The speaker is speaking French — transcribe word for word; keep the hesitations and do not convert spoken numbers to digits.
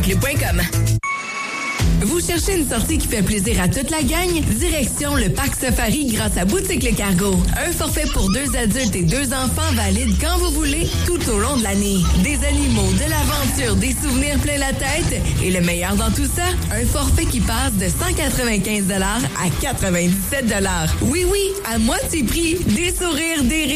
club point com. Vous cherchez une sortie qui fait plaisir à toute la gang? Direction le Parc Safari grâce à Boutique Le Cargo. Un forfait pour deux adultes et deux enfants valide quand vous voulez, tout au long de l'année. Des animaux, de l'aventure, des souvenirs plein la tête. Et le meilleur dans tout ça, un forfait qui passe de cent quatre-vingt-quinze dollars à quatre-vingt-dix-sept dollars. Oui, oui, à moitié prix. Des sourires, des rires.